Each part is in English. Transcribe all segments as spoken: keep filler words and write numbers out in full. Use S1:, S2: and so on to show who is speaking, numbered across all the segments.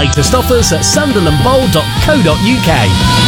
S1: latest offers at sunderland bowl dot co dot uk.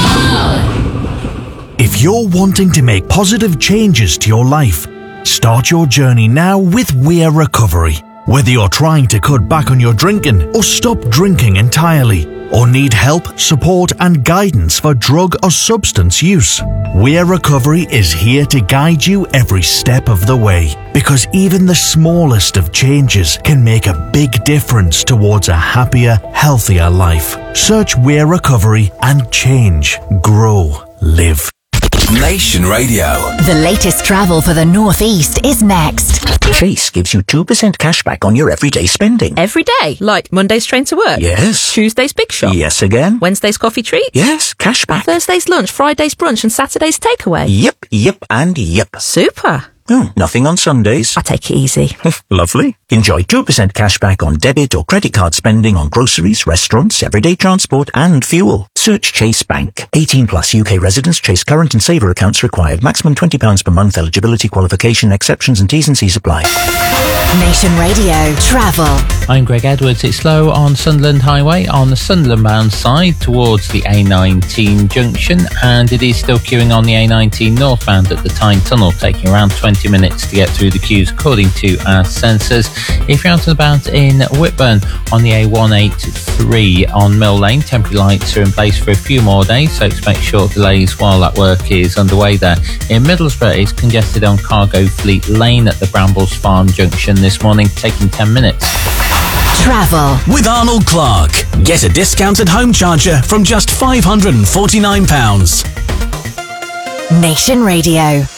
S2: If you're wanting to make positive changes to your life, start your journey now with Weir Recovery. Whether you're trying to cut back on your drinking or stop drinking entirely, or need help, support and guidance for drug or substance use, Weir Recovery is here to guide you every step of the way. Because even the smallest of changes can make a big difference towards a happier, healthier life. Search Weir Recovery and change, grow, live.
S3: Nation Radio.
S4: The latest travel for the North East is next.
S5: Chase gives you two percent cash back on your everyday spending.
S6: Every day? Like Monday's train to work?
S5: Yes.
S6: Tuesday's big shop?
S5: Yes again.
S6: Wednesday's coffee treat?
S5: Yes, cash back.
S6: Thursday's lunch, Friday's brunch and Saturday's takeaway?
S5: Yep, yep and yep.
S6: Super.
S5: Oh, nothing on Sundays.
S6: I take it easy.
S5: Lovely. Enjoy two percent cash back on debit or credit card spending on groceries, restaurants, everyday transport and fuel. Search Chase Bank. eighteen plus U K residents. Chase current and saver accounts required. Maximum twenty pounds per month. Eligibility, qualification, exceptions and T's and C's apply.
S4: Nation Radio Travel.
S7: I'm Greg Edwards. It's slow on Sunderland Highway on the Sunderland bound side towards the A nineteen junction, and it is still queuing on the A nineteen northbound at the Tyne Tunnel, taking around twenty minutes to get through the queues according to our sensors. If you're out and about in Whitburn on the A one eighty-three on Mill Lane, temporary lights are in place for a few more days, so expect short delays while that work is underway there. In Middlesbrough, it's congested on Cargo Fleet Lane at the Brambles Farm junction this morning, taking ten minutes.
S4: Travel
S3: with Arnold Clark. Get a discounted home charger from just five hundred forty-nine pounds.
S4: Nation Radio.